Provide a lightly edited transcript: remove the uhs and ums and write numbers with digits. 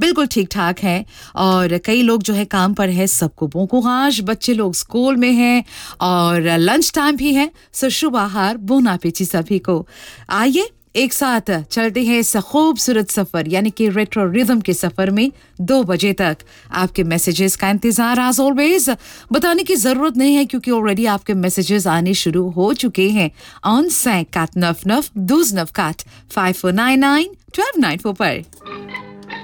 बिल्कुल ठीक-ठाक है और कई लोग जो है काम पर है, सबको bon courage, बच्चे लोग स्कूल में हैं और लंच टाइम भी है, सो शुभ आहार, bon appétit सभी को। आइए एक साथ चलते हैं इस खूबसूरत सफर यानी कि रेट्रो रिदम के सफर में 2 बजे तक। आपके मैसेजेस का इंतजार एज ऑलवेज बताने की जरूरत नहीं है क्योंकि ऑलरेडी आपके मैसेजेस आने शुरू हो चुके हैं ऑन 549 1294 5499 1294 पर।